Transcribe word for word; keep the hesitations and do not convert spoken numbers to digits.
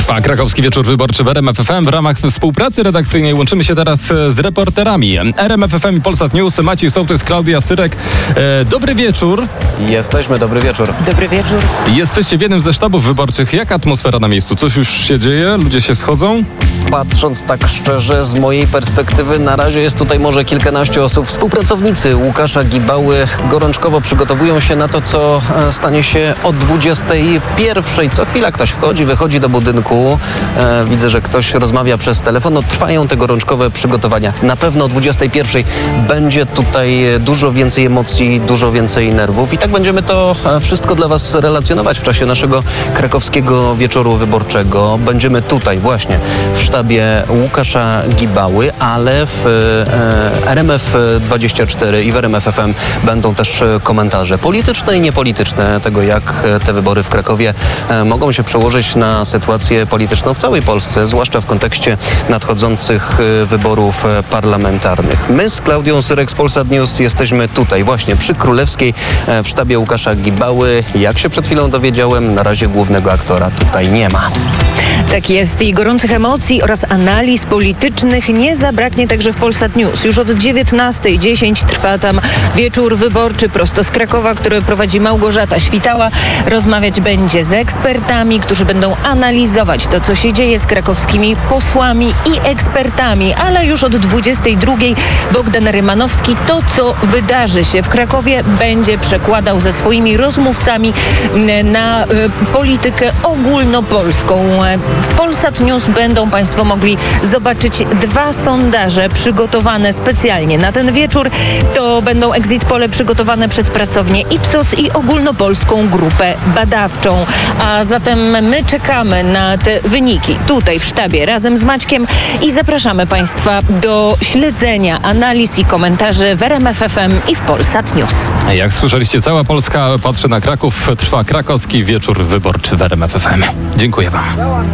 Trwa krakowski wieczór wyborczy w R M F F M. W ramach współpracy redakcyjnej łączymy się teraz z reporterami R M F F M i Polsat News. Maciej Sołtys, Klaudia Syrek. E, dobry wieczór. Jesteśmy, dobry wieczór. Dobry wieczór. Jesteście w jednym ze sztabów wyborczych. Jaka atmosfera na miejscu? Coś już się dzieje? Ludzie się schodzą? Patrząc tak szczerze, z mojej perspektywy, na razie jest tutaj może kilkanaście osób. Współpracownicy Łukasza Gibały gorączkowo przygotowują się na to, co stanie się o dwudziestej pierwszej. Co chwila ktoś wchodzi, wychodzi do budynku. E, widzę, że ktoś rozmawia przez telefon. No, trwają te gorączkowe przygotowania. Na pewno o dwudziestej pierwszej będzie tutaj dużo więcej emocji, dużo więcej nerwów. I tak będziemy to wszystko dla Was relacjonować w czasie naszego krakowskiego wieczoru wyborczego. Będziemy tutaj właśnie w sztabie Łukasza Gibały, ale w R M F dwadzieścia cztery i w R M F F M będą też komentarze polityczne i niepolityczne tego, jak te wybory w Krakowie mogą się przełożyć na sytuację polityczną w całej Polsce, zwłaszcza w kontekście nadchodzących wyborów parlamentarnych. My z Klaudią Syrek z Polsat News jesteśmy tutaj właśnie przy Królewskiej w sztabie Łukasza Gibały. Jak się przed chwilą dowiedziałem, na razie głównego aktora tutaj nie ma. Tak jest i gorących emocji oraz analiz politycznych nie zabraknie także w Polsat News. Już od dziewiętnastej dziesięć trwa tam wieczór wyborczy prosto z Krakowa, który prowadzi Małgorzata Świtała. Rozmawiać będzie z ekspertami, którzy będą analizować to, co się dzieje, z krakowskimi posłami i ekspertami, ale już od dwudziestej drugiej Bogdan Rymanowski to, co wydarzy się w Krakowie, będzie przekładał ze swoimi rozmówcami na politykę ogólnopolską. W Polsat News będą Państwo mogli zobaczyć dwa sondaże przygotowane specjalnie na ten wieczór. To będą exit pole przygotowane przez pracownię Ipsos i ogólnopolską grupę badawczą. A zatem my czekamy na te wyniki tutaj w sztabie razem z Maćkiem i zapraszamy Państwa do śledzenia analiz i komentarzy w R M F F M i w Polsat News. Jak słyszeliście, cała Polska patrzy na Kraków. Trwa krakowski wieczór wyborczy w R M F F M. Dziękuję Wam.